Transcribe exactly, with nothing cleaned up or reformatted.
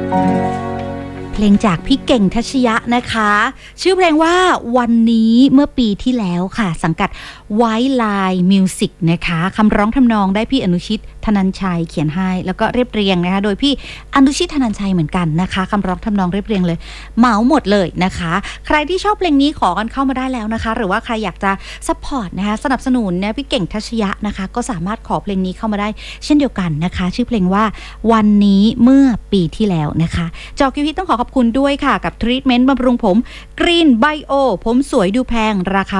เพลงจากพี่เก่งทัชยะนะคะชื่อเพลงว่าวันนี้เมื่อปีที่แล้วค่ะสังกัด White Line Music นะคะคำร้องทำนองได้พี่อนุชิตธนัญชัยเขียนให้แล้วก็เรียบเรียงนะคะโดยพี่อนุชิตธนัญชัยเหมือนกันนะคะคำร้องทำนองเรียบเรียงเลยเหมาหมดเลยนะคะใครที่ชอบเพลงนี้ขอกันเข้ามาได้แล้วนะคะหรือว่าใครอยากจะซัพพอร์ตนะคะสนับสนุนเนี่ยพี่เก่งทัชยะนะคะก็สามารถขอเพลงนี้เข้ามาได้เช่นเดียวกันนะคะชื่อเพลงว่าวันนี้เมื่อปีที่แล้วนะคะจอคิวฮิตต้องขอขอบคุณด้วยค่ะกับทรีทเมนต์บำรุงผม Green Bio ผมสวยดูแพงราคา